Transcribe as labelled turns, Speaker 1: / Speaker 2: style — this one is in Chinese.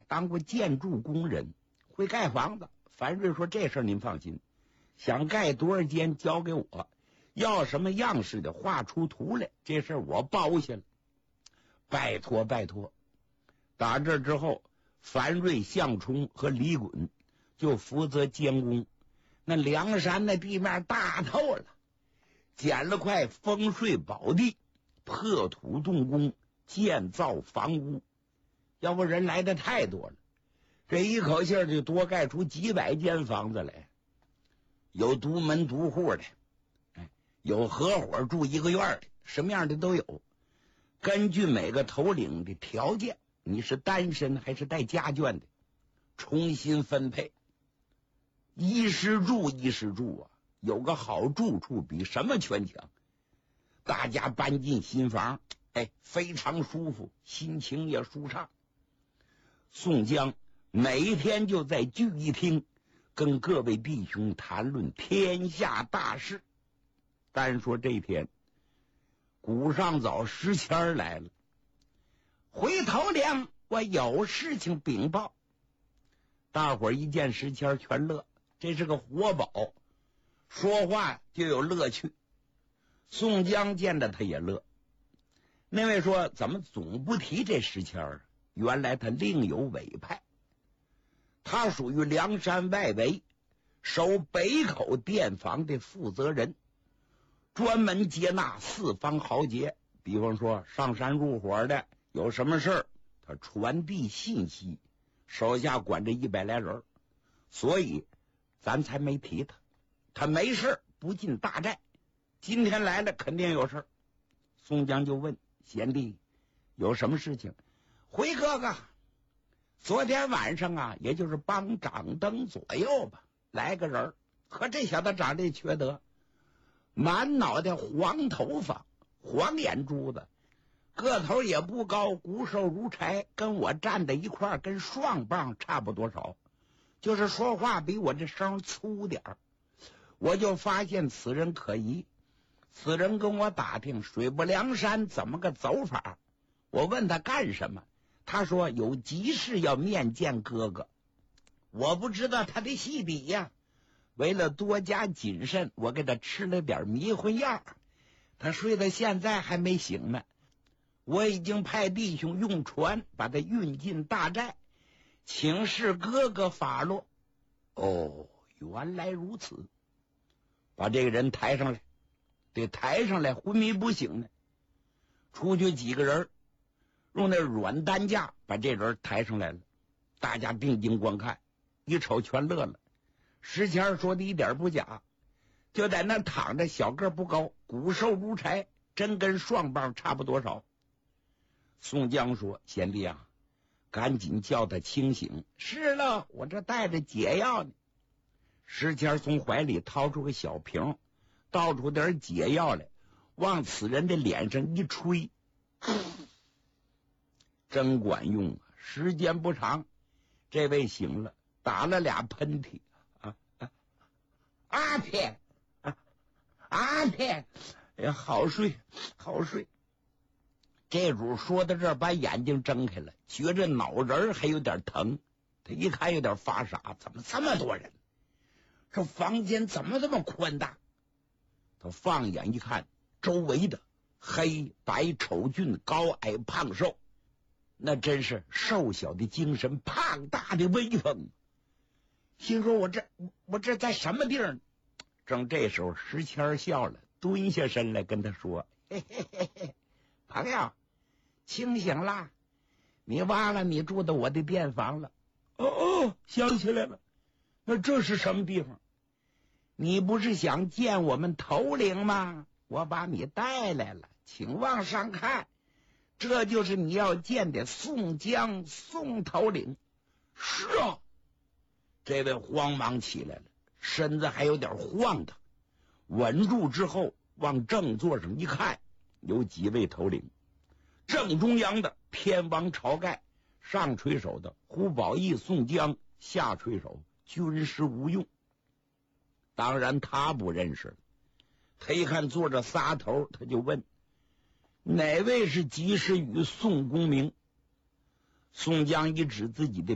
Speaker 1: 当过建筑工人，会盖房子。樊瑞说这事儿您放心，想盖多少间交给我，要什么样式的画出图来，这事儿我包下了。拜托拜托。打这之后，樊瑞、项冲和李衮就负责监工。那梁山的地面大透了，捡了块风水宝地，破土动工，建造房屋。要不人来的太多了，这一口气就多盖出几百间房子来，有独门独户的，有合伙住一个院的，什么样的都有。根据每个头领的条件，你是单身还是带家眷的，重新分配。衣食住啊，有个好住处比什么全强。大家搬进新房，非常舒服，心情也舒畅。宋江每一天就在聚义厅跟各位弟兄谈论天下大事。单说这天，古上早石谦来了。回头领，我有事情禀报。大伙儿一见石谦全乐，这是个活宝，说话就有乐趣。宋江见着他也乐。那位说怎么总不提这石谦儿？原来他另有委派，他属于梁山外围守北口店房的负责人，专门接纳四方豪杰，比方说上山入伙的，有什么事儿他传递信息，手下管着100来人，所以咱才没提他。他没事不进大寨，今天来了肯定有事。宋江就问贤弟有什么事情？回哥哥，昨天晚上啊，也就是帮掌灯左右吧，来个人，和这小子长得缺德，满脑袋黄头发，黄眼珠子，个头也不高，骨瘦如柴，跟我站在一块儿跟双棒差不多少，就是说话比我这声粗点儿。我就发现此人可疑，此人跟我打听水泊梁山怎么个走法。我问他干什么，他说有急事要面见哥哥。我不知道他的细底呀，为了多加谨慎，我给他吃了点迷魂药，他睡到现在还没醒呢。我已经派弟兄用船把他运进大寨，请示哥哥发落。哦，原来如此。把这个人抬上来，得抬上来昏迷不醒呢。出去几个人用那软担架把这人抬上来了，大家定睛观看，一瞅全乐了。石谦说的一点不假，就在那躺着，小个不高，骨瘦如柴，真跟双棒差不多少。宋江说贤弟啊，赶紧叫他清醒。是了，我这带着解药呢。石谦从怀里掏出个小瓶，倒出点解药来，往此人的脸上一吹，真管用啊！时间不长，这位醒了，打了俩喷嚏，阿天，阿天，哎呀，好睡，好睡。这主说到这儿，把眼睛睁开了，觉着脑仁还有点疼。他一看有点发傻，怎么这么多人？这房间怎么这么宽大？他放眼一看，周围的黑白丑俊，高矮胖瘦，那真是瘦小的精神，胖大的威风。心说我这在什么地儿？正这时候，石谦笑了，蹲下身来跟他说：“嘿嘿嘿嘿，朋友，清醒啦！你忘了你住的我的店房了？哦，想起来了。那这是什么地方？你不是想见我们头领吗？我把你带来了，请往上看，这就是你要见的宋江，宋头领。”是啊，这位慌忙起来了，身子还有点晃荡，稳住之后往正座上一看，有几位头领。正中央的偏王晁盖，上垂手的胡宝义、宋江，下垂手军师吴用。当然他不认识了，他一看坐着仨头，他就问哪位是及时雨宋公明。宋江一指自己的